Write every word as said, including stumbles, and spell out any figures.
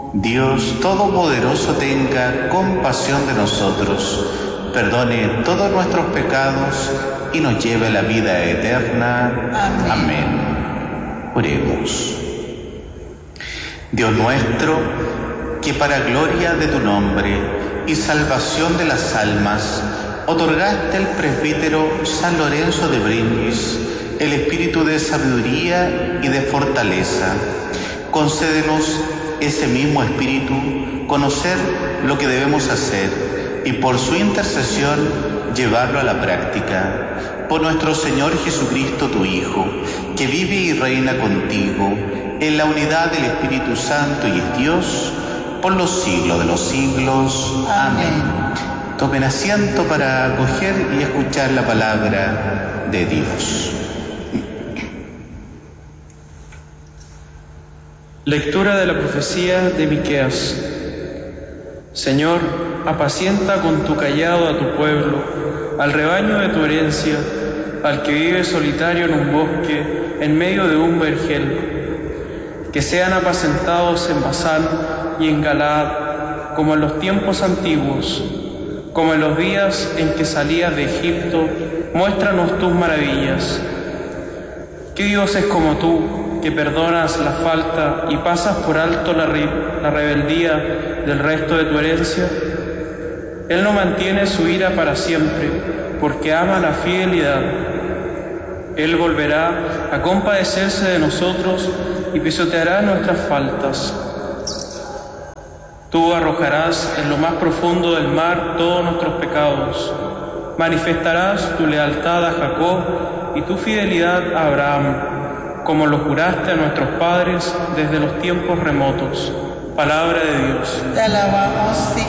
Dios Todopoderoso tenga compasión de nosotros, perdone todos nuestros pecados y nos lleve a la vida eterna. Amén. Amén. Oremos. Dios nuestro, que para gloria de tu nombre y salvación de las almas, otorgaste al presbítero San Lorenzo de Brindis el espíritu de sabiduría y de fortaleza, concédenos ese mismo espíritu, conocer lo que debemos hacer y por su intercesión llevarlo a la práctica. Por nuestro Señor Jesucristo, tu Hijo, que vive y reina contigo en la unidad del Espíritu Santo y es Dios por los siglos de los siglos. Amén. Tomen asiento para acoger y escuchar la palabra de Dios. Lectura de la profecía de Miqueas. Señor, apacienta con tu cayado a tu pueblo, al rebaño de tu herencia, al que vive solitario en un bosque, en medio de un vergel. Que sean apacentados en Basán y en Galaad, como en los tiempos antiguos, como en los días en que salías de Egipto. Muéstranos tus maravillas. ¿Qué Dios es como tú, que perdonas la falta y pasas por alto la, re la rebeldía del resto de tu herencia? Él no mantiene su ira para siempre, porque ama la fidelidad. Él volverá a compadecerse de nosotros y pisoteará nuestras faltas. Tú arrojarás en lo más profundo del mar todos nuestros pecados. Manifestarás tu lealtad a Jacob y tu fidelidad a Abraham, como lo juraste a nuestros padres desde los tiempos remotos. Palabra de Dios. Te alabamos,